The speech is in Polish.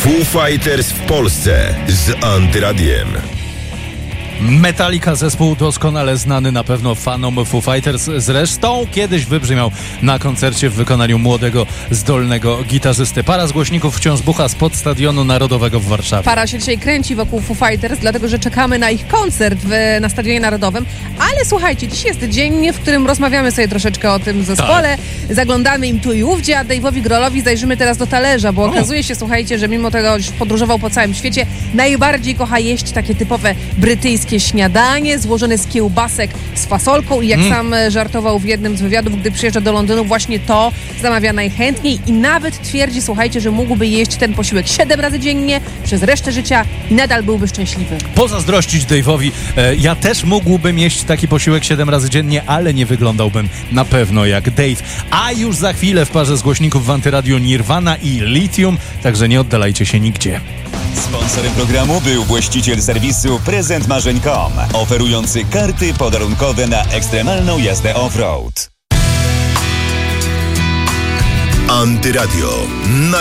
Foo Fighters w Polsce z Antyradiem. Metallica, zespół doskonale znany na pewno fanom Foo Fighters. Zresztą kiedyś wybrzmiał na koncercie w wykonaniu młodego, zdolnego gitarzysty. Para z głośników wciąż bucha spod Stadionu Narodowego w Warszawie. Para się dzisiaj kręci wokół Foo Fighters, dlatego że czekamy na ich koncert na Stadionie Narodowym. Ale słuchajcie, dziś jest dzień, w którym rozmawiamy sobie troszeczkę o tym zespole. Tak. Zaglądamy im tu i ówdzie, a Dave'owi Grohlowi zajrzymy teraz do talerza, bo okazuje się, słuchajcie, że mimo tego, że podróżował po całym świecie, najbardziej kocha jeść takie typowe brytyjskie śniadanie złożone z kiełbasek z fasolką i jak sam żartował w jednym z wywiadów, gdy przyjeżdża do Londynu, właśnie to zamawia najchętniej i nawet twierdzi, słuchajcie, że mógłby jeść ten posiłek 7 razy dziennie przez resztę życia i nadal byłby szczęśliwy. Pozazdrościć Dave'owi, ja też mógłbym jeść taki posiłek 7 razy dziennie, ale nie wyglądałbym na pewno jak Dave. A już za chwilę w parze z głośników w Antyradiu Nirvana i Lithium, także nie oddalajcie się nigdzie. Sponsorem programu był właściciel serwisu prezentmarzeń.com, oferujący karty podarunkowe na ekstremalną jazdę off-road. Antyradio.